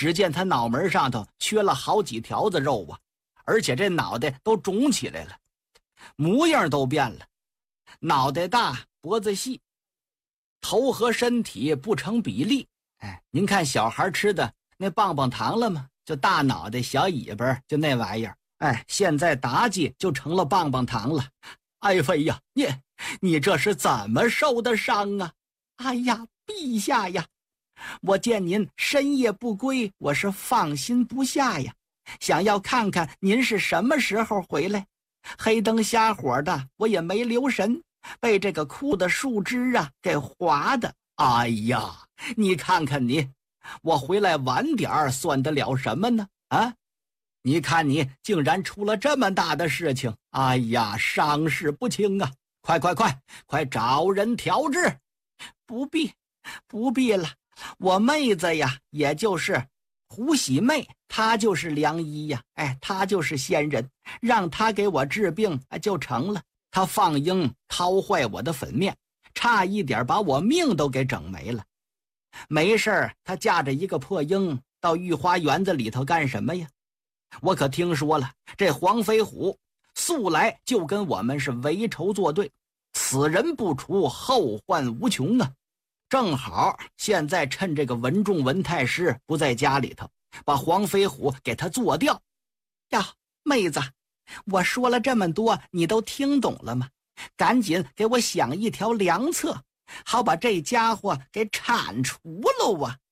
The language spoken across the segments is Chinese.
只见他脑门上头缺了好几条子肉啊，而且这脑袋都肿起来了，模样都变了，脑袋大脖子细，头和身体不成比例。您看小孩吃的那棒棒糖了吗？就大脑袋小尾巴，就那玩意儿。现在妲己就成了棒棒糖了。爱妃呀，你这是怎么受的伤啊？哎呀，陛下呀，我见您深夜不归，我是放心不下呀，想要看看您是什么时候回来。黑灯瞎火的，我也没留神，被这个枯的树枝啊给划的。哎呀，你看看你，我回来晚点儿算得了什么呢？你看你竟然出了这么大的事情，哎呀，伤势不轻啊！快找人调治。不必了，我妹子呀，也就是胡喜妹，她就是良医呀，她就是仙人，让她给我治病就成了。她放鹰掏坏我的粉面，差一点把我命都给整没了。没事儿，她驾着一个破鹰到御花园子里头干什么呀？我可听说了，这黄飞虎素来就跟我们是为仇作对，此人不除，后患无穷啊！正好现在趁这个文仲文太师不在家里头，把黄飞虎给他做掉。呀，妹子，我说了这么多，你都听懂了吗？赶紧给我想一条良策，好把这家伙给铲除了啊！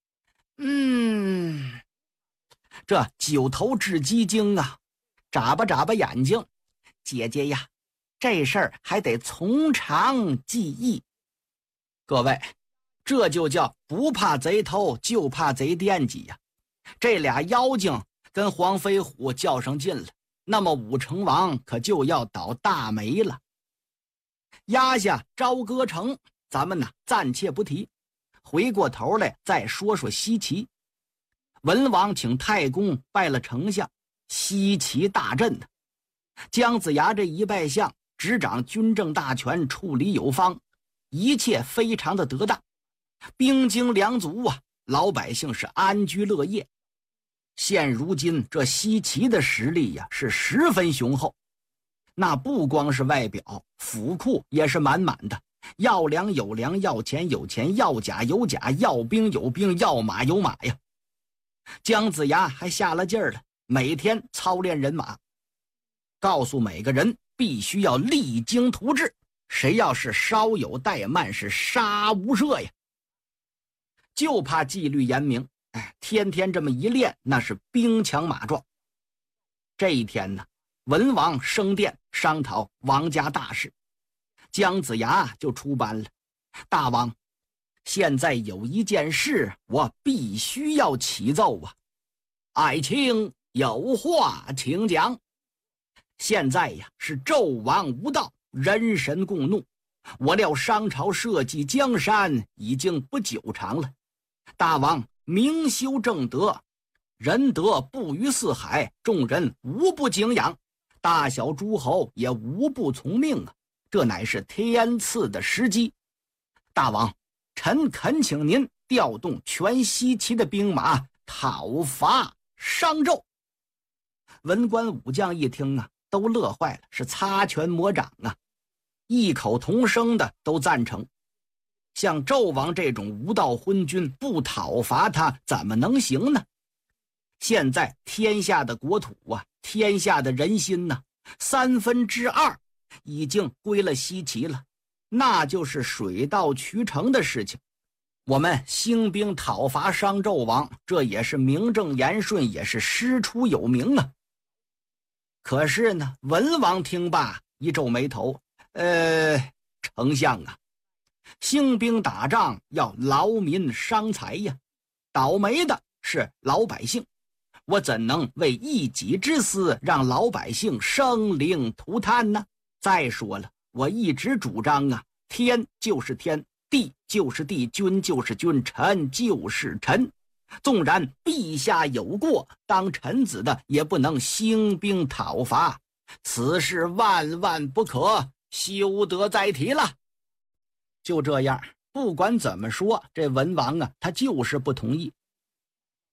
这九头雉鸡精啊，眨巴眼睛，姐姐呀，这事儿还得从长计议。各位，这就叫不怕贼偷，就怕贼惦记呀。这俩妖精跟黄飞虎较上劲了，那么武成王可就要倒大霉了。压下朝歌城，咱们暂且不提，回过头来再说说西岐。文王请太公拜了丞相，西岐大震呢。姜子牙这一拜相，执掌军政大权，处理有方，一切非常的得当，兵精粮足啊，老百姓是安居乐业。现如今这西岐的实力呀，是十分雄厚，那不光是外表，府库也是满满的，要粮有粮，要钱有钱，要甲有甲，要兵有兵，要马有马呀。姜子牙还下了劲儿了，每天操练人马，告诉每个人必须要励精图治，谁要是稍有怠慢，是杀无赦呀。就怕纪律严明，天天这么一练，那是兵强马壮。这一天呢，文王升殿商讨王家大事，姜子牙就出班了。大王，现在有一件事我必须要启奏啊。爱卿有话请讲。现在呀，是纣王无道，人神共怒，我料商朝社稷江山已经不久长了。大王明修正德，仁德布于四海，众人无不敬仰，大小诸侯也无不从命啊，这乃是天赐的时机。大王，臣恳请您调动全西岐的兵马讨伐商纣。文官武将一听啊，都乐坏了，是擦拳摩掌啊，异口同声的都赞成。像纣王这种无道昏君，不讨伐他怎么能行呢？现在天下的国土啊，天下的人心呢，2/3已经归了西岐了，那就是水到渠成的事情。我们兴兵讨伐商纣王，这也是名正言顺，也是师出有名啊。可是呢，文王听罢一皱眉头，丞相啊，兴兵打仗要劳民伤财呀，倒霉的是老百姓，我怎能为一己之私让老百姓生灵涂炭呢？再说了，我一直主张啊，天就是天，地就是地，君就是君，臣就是臣。纵然陛下有过，当臣子的也不能兴兵讨伐，此事万万不可，休得再提了。就这样，不管怎么说，这文王啊，他就是不同意。